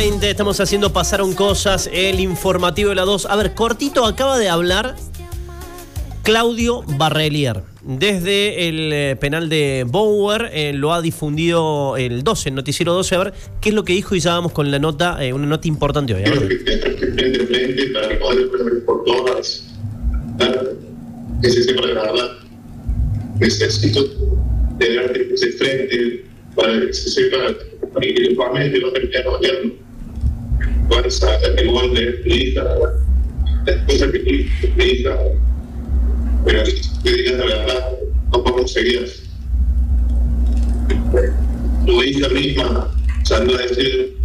20, estamos haciendo Pasaron Cosas, el informativo de la 2. A ver, cortito, acaba de hablar Claudio Barrelier. Desde el penal de Bower, lo ha difundido el 12, el noticiero 12. A ver qué es lo que dijo y ya vamos con la nota, una nota importante hoy. Frente para poder por todas, que se sepa la verdad. Necesito tenerte de frente para que se sepa y que realmente va a terminar gobierno. Vas a hacer el gol de mi hija, las cosas que mi hija, pero que digas la verdad, no podemos seguir. Tu hija misma salió a decir,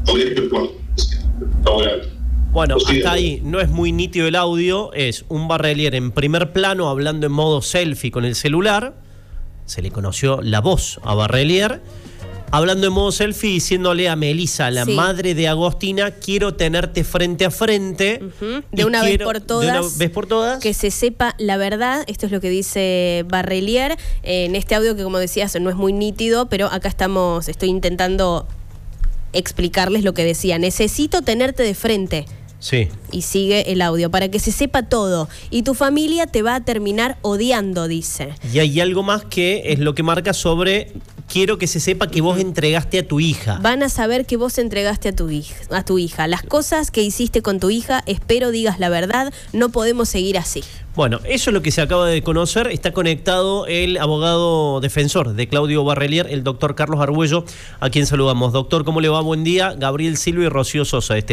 bueno, hasta ahí no es muy nítido el audio, es un Barrelier en primer plano hablando en modo selfie con el celular, se le conoció la voz a Barrelier, hablando en modo selfie diciéndole a Melissa, la madre de Agostina, quiero tenerte frente a frente. De una vez por todas. De una vez por todas. Que se sepa la verdad. Esto es lo que dice Barrelier en este audio que, como decías, no es muy nítido, pero acá estoy intentando explicarles lo que decía. Necesito tenerte de frente. Sí. Y sigue el audio, para que se sepa todo. Y tu familia te va a terminar odiando, dice. Y hay algo más que es lo que marca sobre... Quiero que se sepa que vos entregaste a tu hija. Van a saber que vos entregaste a tu hija. Las cosas que hiciste con tu hija, espero digas la verdad. No podemos seguir así. Bueno, eso es lo que se acaba de conocer. Está conectado el abogado defensor de Claudio Barrelier, el doctor Carlos Argüello, a quien saludamos. Doctor, ¿cómo le va? Buen día. Gabriel Silva y Rocío Sosa.